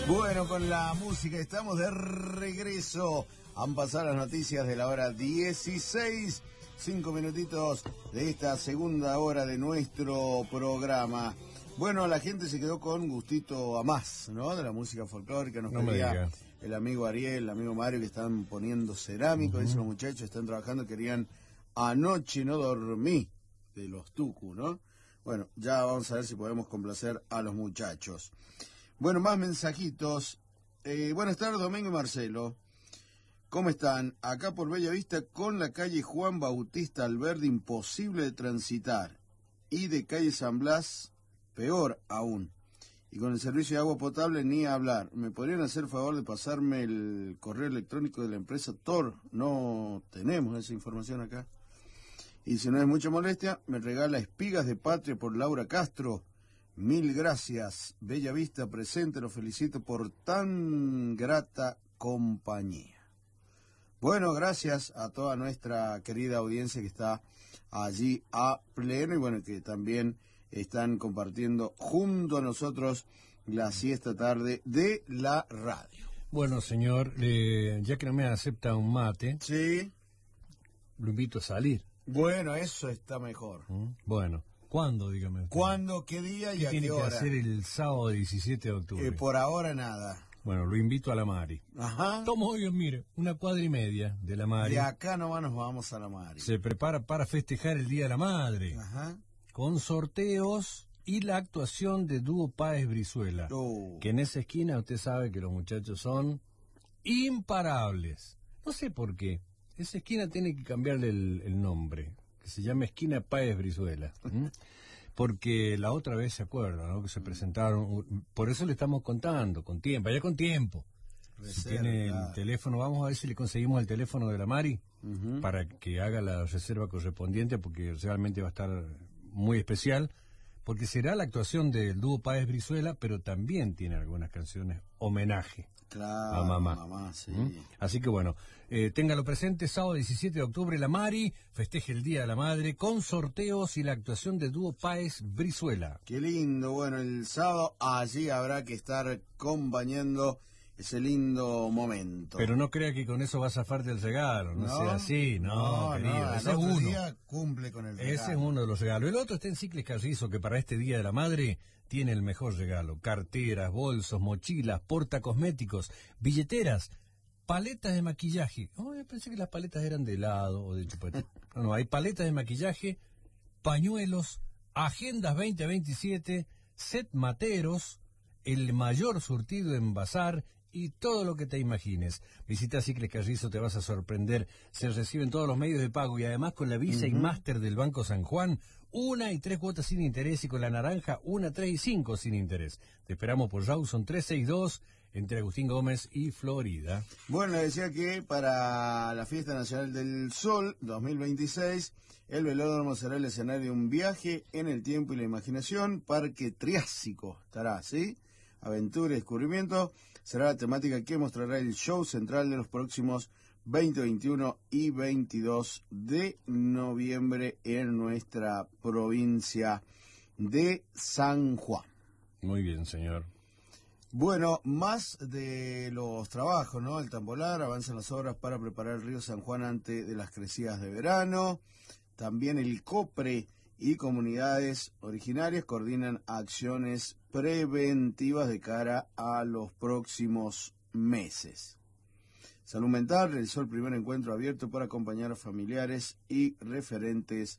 Bueno, con la música estamos de regreso. Han pasado las noticias de la hora 16, 5 minutitos de esta segunda hora de nuestro programa. Bueno, la gente se quedó con gustito a más, ¿no? De la música folclórica. Nos pedía el amigo Ariel, el amigo Mario, que están poniendo cerámico. Dicen los muchachos, están trabajando, querían Anoche no dormí, de los Tucu, ¿no? Bueno, ya vamos a ver si podemos complacer a los muchachos. Bueno, más mensajitos. Buenas tardes, Domingo y Marcelo. ¿Cómo están? Acá por Bella Vista, con la calle Juan Bautista Alberdi, imposible de transitar. Y de calle San Blas, peor aún. Y con el servicio de agua potable ni hablar. ¿Me podrían hacer favor de pasarme el correo electrónico de la empresa Tor? No tenemos esa información acá. Y si no es mucha molestia, me regala Espigas de Patria por Laura Castro. Mil gracias. Bella Vista presente, lo felicito por tan grata compañía. Bueno, gracias a toda nuestra querida audiencia que está allí a pleno y bueno, que también están compartiendo junto a nosotros la siesta tarde de la radio. Bueno, señor, ya que no me acepta un mate, sí, lo invito a salir. Bueno, eso está mejor. Bueno, ¿cuándo, dígame usted? ¿Cuándo, qué día y a qué hora? ¿Qué tiene que hacer el sábado 17 de octubre? Por ahora nada. Bueno, lo invito a la Mari. Ajá. Tomo hoy, mire, una cuadra y media de la Mari. De acá nomás nos vamos a la Mari. Se prepara para festejar el Día de la Madre. Ajá. Con sorteos y la actuación de Dúo Páez Brizuela. Que en esa esquina usted sabe que los muchachos son imparables. No sé por qué. Esa esquina tiene que cambiarle el nombre, que se llama Esquina Páez Brizuela. Porque la otra vez, se acuerda, ¿no? Que se presentaron, por eso le estamos contando, con tiempo, vaya con tiempo. Reserva. Si tiene el teléfono, vamos a ver si le conseguimos el teléfono de la Mari, para que haga la reserva correspondiente, porque realmente va a estar muy especial, porque será la actuación del dúo Páez Brizuela, pero también tiene algunas canciones homenaje. Claro, a mamá sí. Así que bueno, téngalo presente, sábado 17 de octubre, la Mari festeje el Día de la Madre con sorteos y la actuación del dúo Páez Brizuela. Qué lindo, bueno, el sábado allí habrá que estar acompañando ese lindo momento. Pero no crea que con eso va a zafar del regalo, no sea así, querido. Ese es uno. Día cumple con el regalo. Ese es uno de los regalos. El otro está en Cicles Carrizo, que para este Día de la Madre tiene el mejor regalo. Carteras, bolsos, mochilas, portacosméticos, billeteras, paletas de maquillaje. Oh, yo pensé que las paletas eran de helado o de chocolate. No, hay paletas de maquillaje, pañuelos, agendas 2027, set materos, el mayor surtido en bazar y todo lo que te imagines. Visita Cicles Carrizo, te vas a sorprender. Se reciben todos los medios de pago y además con la Visa y Master del Banco San Juan, 1 y 3 cuotas sin interés, y con la naranja 1, 3 y 5 sin interés. Te esperamos por Rawson 362 entre Agustín Gómez y Florida. Bueno, le decía que para la Fiesta Nacional del Sol 2026, el velódromo será el escenario de un viaje en el tiempo y la imaginación. Parque Triásico estará, ¿sí? Aventura y descubrimiento será la temática que mostrará el show central de los próximos 20, 21 y 22 de noviembre en nuestra provincia de San Juan. Muy bien, señor. Bueno, más de los trabajos, ¿no? El Tambolar, avanzan las obras para preparar el río San Juan antes de las crecidas de verano. También el COPRE y comunidades originarias coordinan acciones preventivas de cara a los próximos meses. Salud Mental realizó el primer encuentro abierto para acompañar a familiares y referentes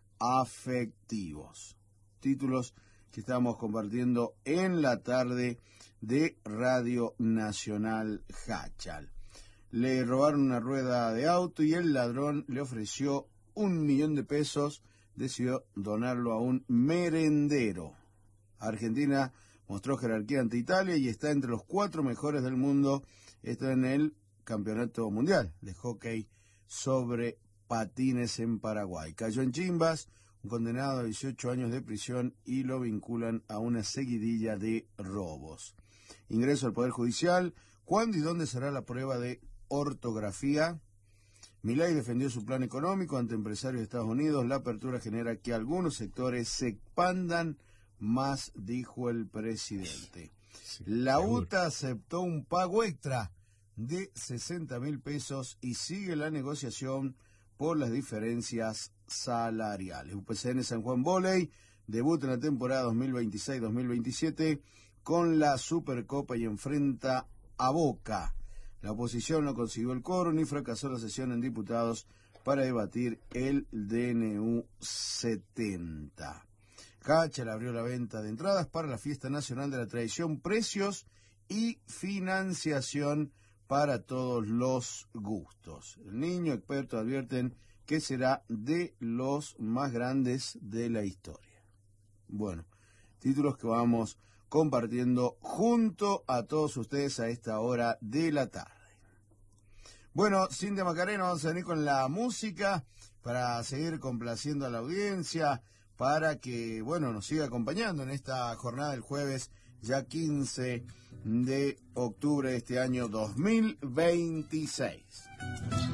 afectivos. Títulos que estamos compartiendo en la tarde de Radio Nacional Hachal. Le robaron una rueda de auto y el ladrón le ofreció $1.000.000. Decidió donarlo a un merendero. Argentina mostró jerarquía ante Italia y está entre los 4 mejores del mundo. Esto en el Campeonato Mundial de Hockey sobre Patines en Paraguay. Cayó en Chimbas, un condenado a 18 años de prisión, y lo vinculan a una seguidilla de robos. Ingreso al Poder Judicial. ¿Cuándo y dónde será la prueba de ortografía? Milei defendió su plan económico ante empresarios de Estados Unidos. La apertura genera que algunos sectores se expandan más, dijo el presidente. Sí, La seguro. UTA aceptó un pago extra de 60.000 pesos y sigue la negociación por las diferencias salariales. UPCN San Juan Voley debuta en la temporada 2026-2027 con la Supercopa y enfrenta a Boca. La oposición no consiguió el quórum y fracasó la sesión en diputados para debatir el DNU 70. Cachal abrió la venta de entradas para la Fiesta Nacional de la Tradición, precios y financiación para todos los gustos. El niño experto advierten que será de los más grandes de la historia. Bueno, títulos que vamos compartiendo junto a todos ustedes a esta hora de la tarde. Bueno, Cintia Macarena, vamos a venir con la música para seguir complaciendo a la audiencia, para que, bueno, nos siga acompañando en esta jornada del jueves, ya 15 de octubre de este año 2026.